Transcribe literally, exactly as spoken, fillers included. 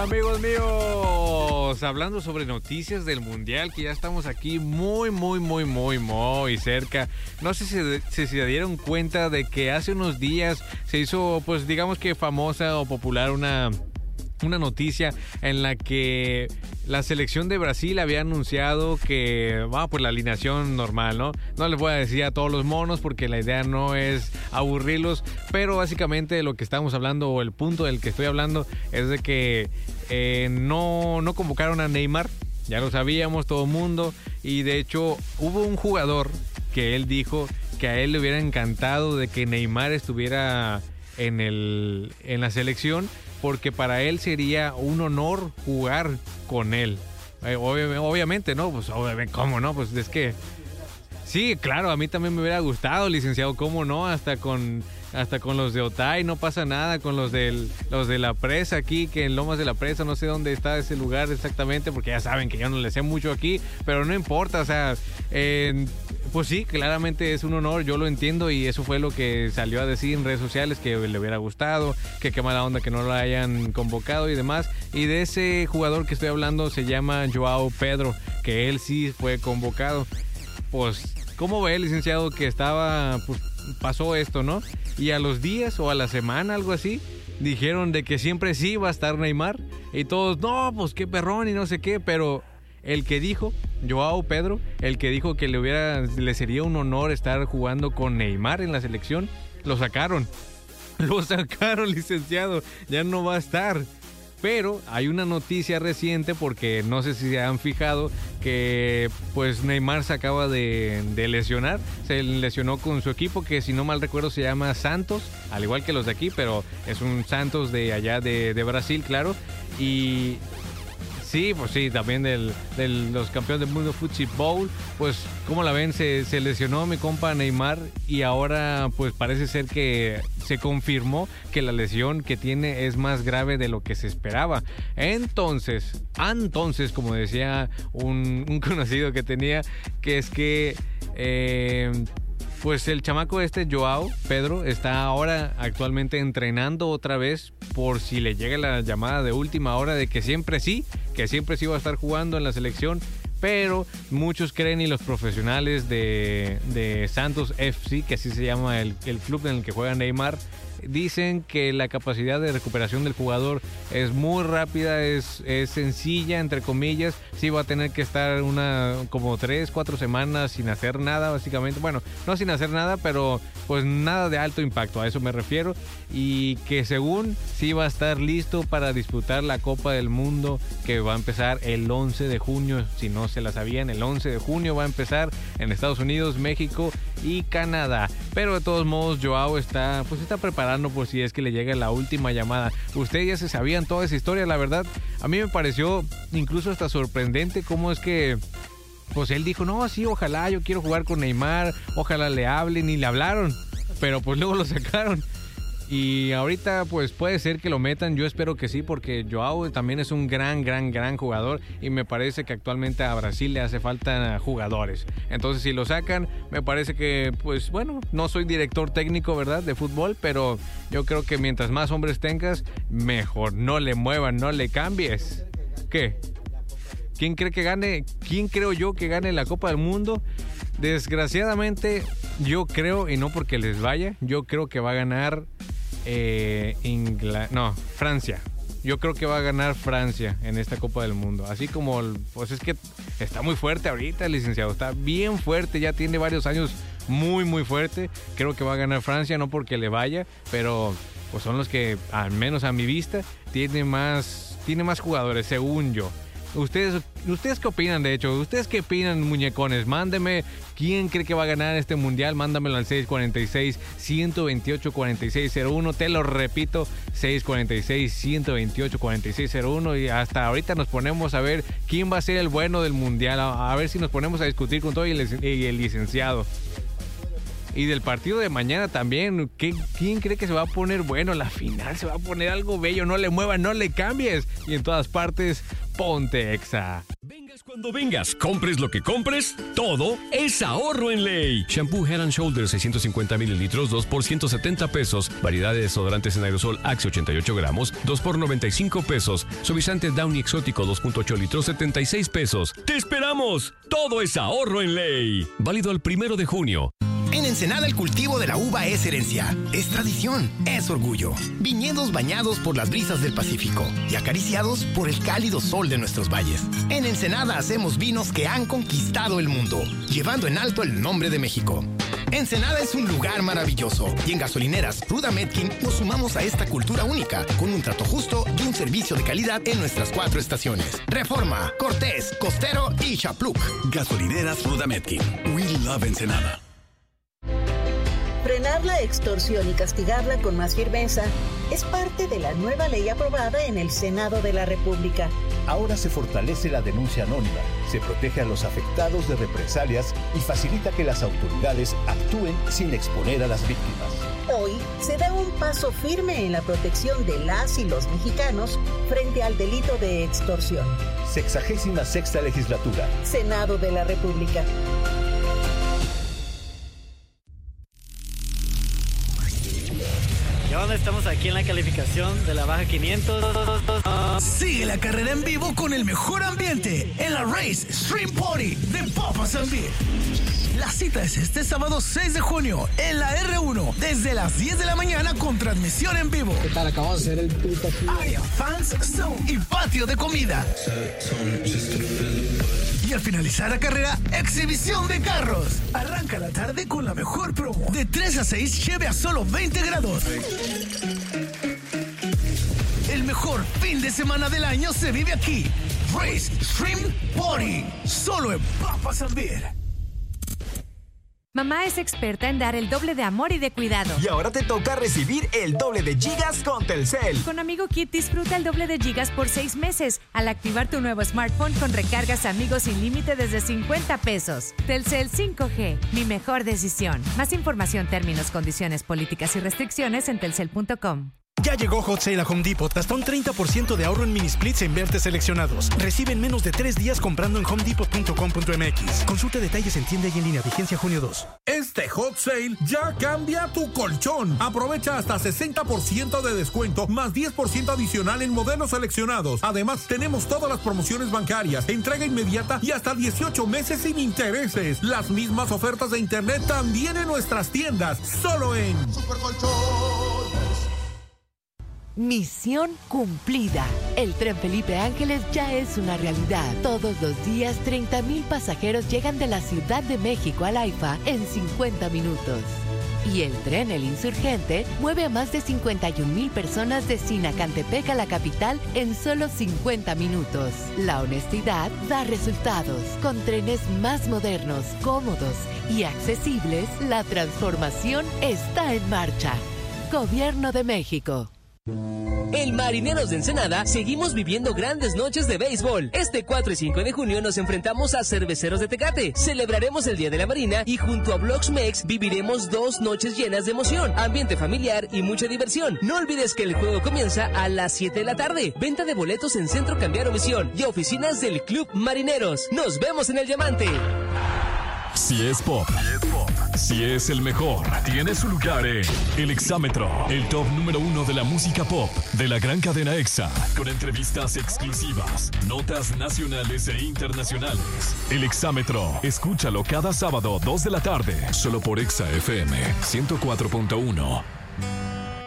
Amigos míos, hablando sobre noticias del Mundial, que ya estamos aquí muy, muy, muy, muy, muy cerca. No sé si, si se dieron cuenta de que hace unos días se hizo, pues digamos que famosa o popular una... una noticia en la que la selección de Brasil había anunciado que va, pues la alineación normal, ¿no? No les voy a decir a todos los monos porque la idea no es aburrirlos, pero básicamente lo que estamos hablando o el punto del que estoy hablando es de que eh, no, no convocaron a Neymar, ya lo sabíamos todo el mundo, y de hecho hubo un jugador que él dijo que a él le hubiera encantado de que Neymar estuviera en, el, en la selección, porque para él sería un honor jugar con él. Eh, obvi- obviamente, ¿no? Pues obviamente, ¿cómo no? Pues es que... Sí, claro, a mí también me hubiera gustado, licenciado, ¿cómo no? Hasta con... Hasta con los de Otay no pasa nada, con los, del, los de la presa aquí, que en Lomas de la Presa, no sé dónde está ese lugar exactamente, porque ya saben que yo no le sé mucho aquí, pero no importa, o sea, eh, pues sí, claramente es un honor, yo lo entiendo y eso fue lo que salió a decir en redes sociales, que le hubiera gustado, que qué mala onda que no lo hayan convocado y demás. Y de ese jugador que estoy hablando se llama Joao Pedro, que él sí fue convocado. Pues, ¿cómo ve, licenciado, que estaba, pues pasó esto, ¿no? Y a los días o a la semana, algo así, dijeron de que siempre sí iba a estar Neymar. Y todos, no, pues qué perrón y no sé qué. Pero el que dijo, Joao Pedro, el que dijo que le hubiera, le sería un honor estar jugando con Neymar en la selección, lo sacaron. Lo sacaron, licenciado. Ya no va a estar. Pero hay una noticia reciente, porque no sé si se han fijado, que pues Neymar se acaba de, de lesionar. Se lesionó con su equipo, que si no mal recuerdo se llama Santos, al igual que los de aquí, pero es un Santos de allá de, de Brasil, claro. Y sí, pues sí, también de del, los campeones del mundo Fútbol. Pues, ¿cómo la ven? Se, se lesionó mi compa Neymar y ahora pues parece ser que se confirmó que la lesión que tiene es más grave de lo que se esperaba. Entonces, entonces, como decía un, un conocido que tenía, que es que... Eh, Pues el chamaco este, Joao Pedro, está ahora actualmente entrenando otra vez por si le llega la llamada de última hora de que siempre sí, que siempre sí va a estar jugando en la selección. Pero muchos creen, y los profesionales de, de Santos F C, que así se llama el, el club en el que juega Neymar, dicen que la capacidad de recuperación del jugador es muy rápida, es, es sencilla, entre comillas. Sí va a tener que estar una como tres, cuatro semanas sin hacer nada, básicamente. Bueno, no sin hacer nada, pero pues nada de alto impacto, a eso me refiero. Y que según sí va a estar listo para disputar la Copa del Mundo, que va a empezar el once de junio, si no se la sabían, el once de junio va a empezar en Estados Unidos, México y Canadá. Pero de todos modos, Joao está, pues está preparando por si es que le llega la última llamada. Ustedes ya se sabían toda esa historia, la verdad. A mí me pareció incluso hasta sorprendente cómo es que pues él dijo, no, sí, ojalá, yo quiero jugar con Neymar, ojalá le hablen, y le hablaron, pero pues luego lo sacaron. Y ahorita pues puede ser que lo metan, yo espero que sí, porque Joao también es un gran, gran, gran jugador y me parece que actualmente a Brasil le hace falta jugadores. Entonces si lo sacan, me parece que pues bueno, no soy director técnico, ¿verdad?, de fútbol, pero yo creo que mientras más hombres tengas, mejor. No le muevan, no le cambies. ¿Qué? ¿Quién cree que gane? ¿Quién creo yo que gane la Copa del Mundo? Desgraciadamente, yo creo, y no porque les vaya, yo creo que va a ganar eh, Ingla- no, Francia. Yo creo que va a ganar Francia en esta Copa del Mundo. Así como, pues es que está muy fuerte ahorita, licenciado. Está bien fuerte, ya tiene varios años muy, muy fuerte. Creo que va a ganar Francia, no porque le vaya, pero pues son los que, al menos a mi vista, tiene más, tiene más jugadores, según yo. ¿Ustedes, ¿Ustedes qué opinan, de hecho? ¿Ustedes qué opinan, muñecones? Mándeme quién cree que va a ganar este mundial. Mándamelo al seis cuatro seis, uno dos ocho, cuatro seis cero uno. Te lo repito, seis cuatro seis, uno dos ocho, cuatro seis cero uno. Y hasta ahorita nos ponemos a ver quién va a ser el bueno del mundial. A, a ver si nos ponemos a discutir con todo y el, y el licenciado. Y del partido de mañana también, ¿qué, ¿quién cree que se va a poner bueno? La final se va a poner algo bello, no le muevas, no le cambies. Y en todas partes, ponte Exa. Venga, Cuando vengas, compres lo que compres, todo es ahorro en Ley. Shampoo Head and Shoulders seiscientos cincuenta mililitros, dos por ciento setenta pesos. Variedad de desodorantes en aerosol Axe ochenta y ocho gramos, dos por noventa y cinco pesos. Suavizante Downy exótico dos punto ocho litros, setenta y seis pesos. ¡Te esperamos! Todo es ahorro en Ley. Válido el primero de junio. En Ensenada el cultivo de la uva es herencia, es tradición, es orgullo. Viñedos bañados por las brisas del Pacífico y acariciados por el cálido sol de nuestros valles. En Ensenada hacemos vinos que han conquistado el mundo, llevando en alto el nombre de México. Ensenada es un lugar maravilloso y en Gasolineras Ruda Metkin nos sumamos a esta cultura única con un trato justo y un servicio de calidad en nuestras cuatro estaciones. Reforma, Cortés, Costero y Chapluc. Gasolineras Ruda Metkin. We love Ensenada. Frenar la extorsión y castigarla con más firmeza es parte de la nueva ley aprobada en el Senado de la República. Ahora se fortalece la denuncia anónima, se protege a los afectados de represalias y facilita que las autoridades actúen sin exponer a las víctimas. Hoy se da un paso firme en la protección de las y los mexicanos frente al delito de extorsión. Sexagésima sexta legislatura. Senado de la República. ¿Y dónde estamos aquí en la calificación de la Baja quinientos? Sigue la carrera en vivo con el mejor ambiente en la Race Stream Party de Papas and Beer. La cita es este sábado seis de junio en la R uno desde las diez de la mañana con transmisión en vivo. ¿Qué tal? Acabamos de hacer el pito aquí. Área, fans, zone y patio de comida. Y al finalizar la carrera, exhibición de carros. Arranca la tarde con la mejor promo. De tres a seis, Cheve a solo veinte grados. El mejor fin de semana del año se vive aquí. Race Stream Party. Solo en Papas and Beer. Mamá es experta en dar el doble de amor y de cuidado. Y ahora te toca recibir el doble de gigas con Telcel. Con Amigo Kit disfruta el doble de gigas por seis meses al activar tu nuevo smartphone con recargas Amigos sin límite desde cincuenta pesos. Telcel cinco G, mi mejor decisión. Más información, términos, condiciones, políticas y restricciones en telcel punto com. Ya llegó Hot Sale a Home Depot. Hasta un treinta por ciento de ahorro en mini splits en vertes seleccionados. Recibe en menos de tres días comprando en home depot punto com punto m x. Consulta detalles en tienda y en línea. Vigencia junio dos. Este Hot Sale ya cambia tu colchón. Aprovecha hasta sesenta por ciento de descuento más diez por ciento adicional en modelos seleccionados. Además, tenemos todas las promociones bancarias, entrega inmediata y hasta dieciocho meses sin intereses. Las mismas ofertas de internet también en nuestras tiendas. Solo en Super Colchones. Misión cumplida. El tren Felipe Ángeles ya es una realidad. Todos los días, treinta mil pasajeros llegan de la Ciudad de México al AIFA en cincuenta minutos. Y el tren El Insurgente mueve a más de cincuenta y un mil personas de Sinacantepec a la capital en solo cincuenta minutos. La honestidad da resultados. Con trenes más modernos, cómodos y accesibles, la transformación está en marcha. Gobierno de México. En Marineros de Ensenada seguimos viviendo grandes noches de béisbol. Este cuatro y cinco de junio nos enfrentamos a Cerveceros de Tecate. Celebraremos el Día de la Marina y junto a Blox Mex viviremos dos noches llenas de emoción, ambiente familiar y mucha diversión. No olvides que el juego comienza a las siete de la tarde. Venta de boletos en Centro Cambiar o Misión y oficinas del Club Marineros. Nos vemos en el Diamante. Si es pop, si es el mejor, tiene su lugar en El Exámetro, el top número uno de la música pop de la gran cadena EXA, con entrevistas exclusivas, notas nacionales e internacionales. El Exámetro, escúchalo cada sábado, dos de la tarde, solo por EXA F M ciento cuatro punto uno.